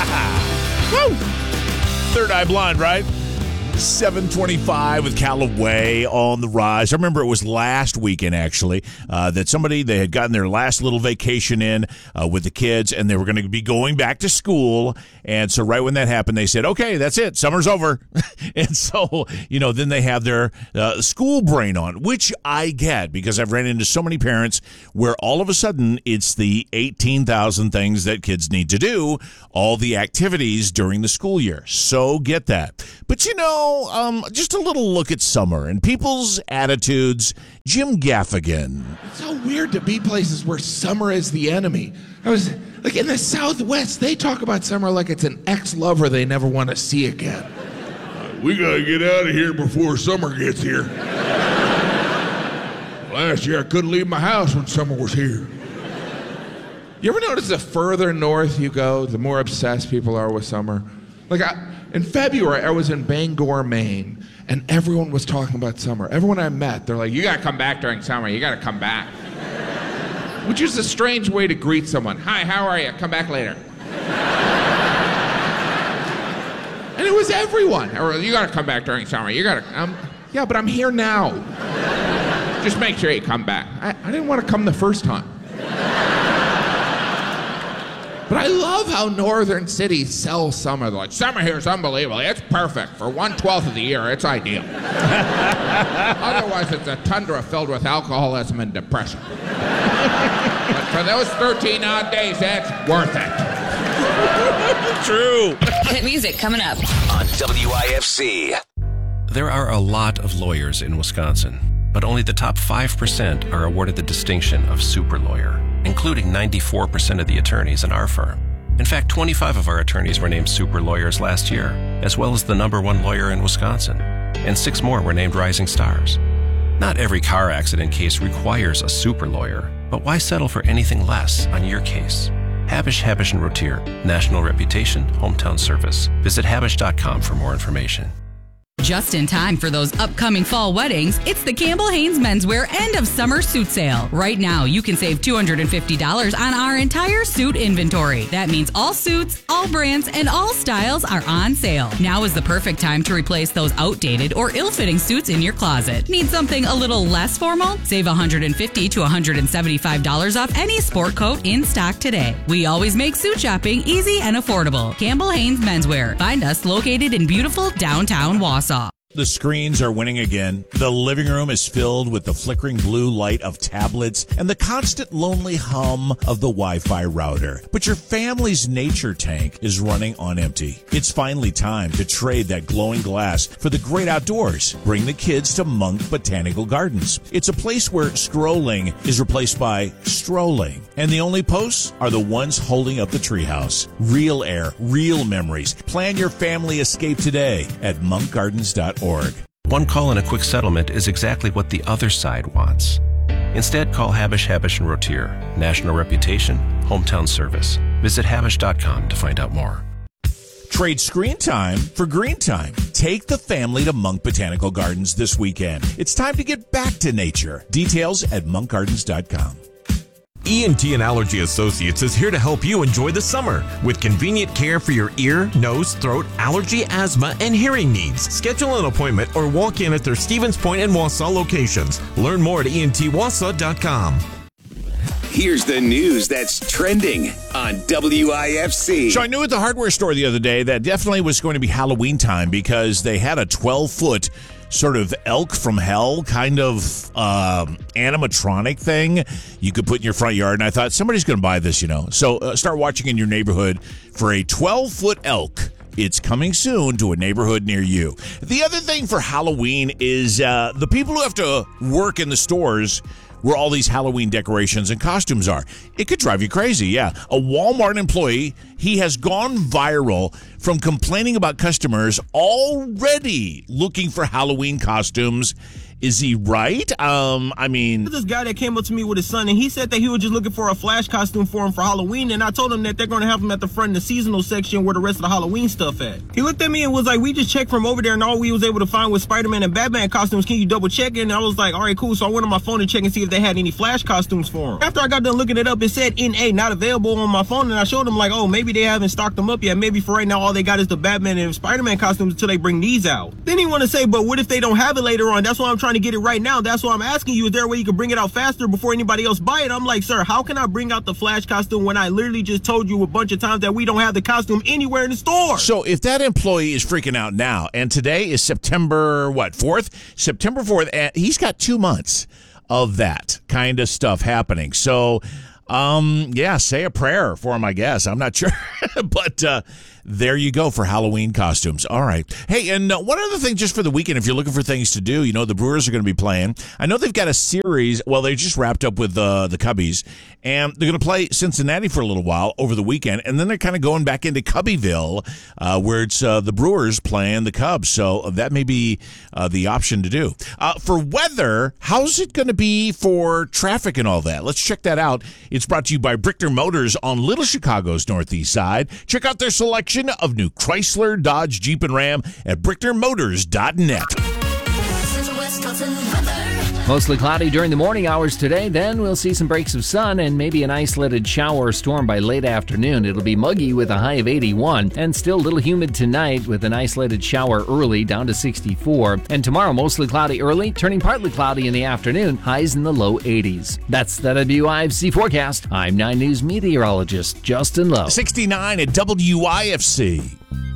Woo! Third Eye Blind, right? 7:25 with Callaway on the rise. I remember it was last weekend, actually, that they had gotten their last little vacation in with the kids, and they were going to be going back to school. And so right when that happened, they said, okay, that's it. Summer's over. And so, then they have their school brain on, which I get because I've ran into so many parents where all of a sudden it's the 18,000 things that kids need to do, all the activities during the school year. So get that. But just a little look at summer and people's attitudes. Jim Gaffigan. It's so weird to be places where summer is the enemy. I was like in the Southwest, they talk about summer like it's an ex-lover they never want to see again. We gotta get out of here before summer gets here. Last year I couldn't leave my house when summer was here. You ever notice the further north you go, the more obsessed people are with summer? In February, I was in Bangor, Maine, and everyone was talking about summer. Everyone I met, they're like, you gotta come back during summer, you gotta come back. Which is a strange way to greet someone. Hi, how are you? Come back later. And it was everyone. Or, you gotta come back during summer, you gotta, yeah, but I'm here now. Just make sure you come back. I didn't want to come the first time. But I love how northern cities sell summer. They're like, summer here is unbelievable. It's perfect. For 1/12 of the year, it's ideal. Otherwise, it's a tundra filled with alcoholism and depression. But for those 13 odd days, it's worth it. True. Hit music coming up on WIFC. There are a lot of lawyers in Wisconsin, but only the top 5% are awarded the distinction of super lawyer, including 94% of the attorneys in our firm. In fact, 25 of our attorneys were named super lawyers last year, as well as the #1 lawyer in Wisconsin, and 6 more were named rising stars. Not every car accident case requires a super lawyer, but why settle for anything less on your case? Habish, Habish & Rotier, national reputation, hometown service. Visit habish.com for more information. Just in time for those upcoming fall weddings, it's the Campbell Hanes Menswear End of Summer Suit Sale. Right now, you can save $250 on our entire suit inventory. That means all suits, all brands, and all styles are on sale. Now is the perfect time to replace those outdated or ill-fitting suits in your closet. Need something a little less formal? Save $150 to $175 off any sport coat in stock today. We always make suit shopping easy and affordable. Campbell Hanes Menswear. Find us located in beautiful downtown Wausau. The screens are winning again. The living room is filled with the flickering blue light of tablets and the constant lonely hum of the Wi-Fi router. But your family's nature tank is running on empty. It's finally time to trade that glowing glass for the great outdoors. Bring the kids to Monk Botanical Gardens. It's a place where scrolling is replaced by strolling. And the only posts are the ones holding up the treehouse. Real air, real memories. Plan your family escape today at monkgardens.org. One call and a quick settlement is exactly what the other side wants. Instead, call Habish, Habish & Rotier, national reputation, hometown service. Visit habish.com to find out more. Trade screen time for green time. Take the family to Monk Botanical Gardens this weekend. It's time to get back to nature. Details at monkgardens.com. ENT and Allergy Associates is here to help you enjoy the summer with convenient care for your ear, nose, throat, allergy, asthma, and hearing needs. Schedule an appointment or walk in at their Stevens Point and Wausau locations. Learn more at entwausau.com. Here's the news that's trending on WIFC. So I knew at the hardware store the other day that definitely was going to be Halloween time because they had a 12-foot sort of elk from hell kind of animatronic thing you could put in your front yard. And I thought, somebody's going to buy this, So start watching in your neighborhood for a 12-foot elk. It's coming soon to a neighborhood near you. The other thing for Halloween is the people who have to work in the stores where all these Halloween decorations and costumes are. It could drive you crazy, yeah. A Walmart employee, he has gone viral from complaining about customers already looking for Halloween costumes Is he right? I mean... This guy that came up to me with his son, and he said that he was just looking for a Flash costume for him for Halloween, and I told him that they're going to have him at the front in the seasonal section where the rest of the Halloween stuff at. He looked at me and was like, we just checked from over there, and all we was able to find was Spider-Man and Batman costumes. Can you double check it? And I was like, all right, cool. So I went on my phone to check and see if they had any Flash costumes for him. After I got done looking it up, it said NA, not available on my phone, and I showed him like, oh, maybe they haven't stocked them up yet. Maybe for right now, all they got is the Batman and Spider-Man costumes until they bring these out. Then he want to say, but what if they don't have it later on? That's why I'm trying to get it right now. That's why I'm asking you, is there a way you can bring it out faster before anybody else buy it? I'm like, sir, how can I bring out the Flash costume when I literally just told you a bunch of times that we don't have the costume anywhere in the store? So if that employee is freaking out now, and today is September, 4th? September 4th, and he's got 2 months of that kind of stuff happening. So, say a prayer for him, I guess. I'm not sure. But there you go for Halloween costumes. All right. Hey, and one other thing just for the weekend, if you're looking for things to do, the Brewers are going to be playing. I know they've got a series. Well, they just wrapped up with the Cubbies, and they're going to play Cincinnati for a little while over the weekend, and then they're kind of going back into Cubbyville, where it's the Brewers playing the Cubs. So that may be the option to do. For weather, how's it going to be for traffic and all that? Let's check that out. It's brought to you by Brickner Motors on Little Chicago's northeast side. Check out their selection of new Chrysler, Dodge, Jeep, and Ram at BricknerMotors.net. Mostly cloudy during the morning hours today. Then we'll see some breaks of sun and maybe an isolated shower or storm by late afternoon. It'll be muggy with a high of 81 and still a little humid tonight with an isolated shower early down to 64. And tomorrow mostly cloudy early, turning partly cloudy in the afternoon, highs in the low 80s. That's the WIFC forecast. I'm 9 News meteorologist Justin Lowe. 69 at WIFC.